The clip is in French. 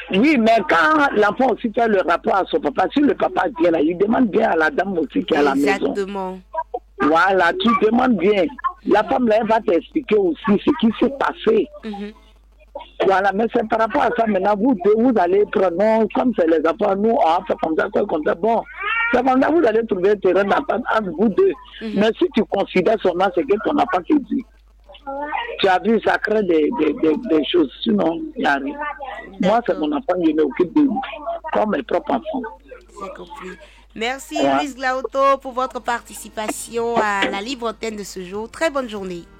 Oui, mais quand l'enfant aussi fait le rapport à son papa, si le papa vient là, il demande bien à la dame aussi qui est à la maison. Exactement. Voilà, tu demandes bien. La femme là, elle va t'expliquer aussi ce qui s'est passé. Voilà, mais c'est par rapport à ça, maintenant, vous allez prendre, non, comme c'est les enfants, nous, on a fait comme ça, bon. C'est comme ça, vous allez trouver un terrain d'entente entre vous deux. Mais si tu considères seulement ce que ton enfant te dit, tu as vu, ça crée des choses, sinon, il n'y a rien. Moi, c'est mon enfant, je m'occupe de lui, comme mes propres enfants. C'est compris. Merci, Louise Glauto, pour votre participation à la libre antenne de ce jour. Très bonne journée.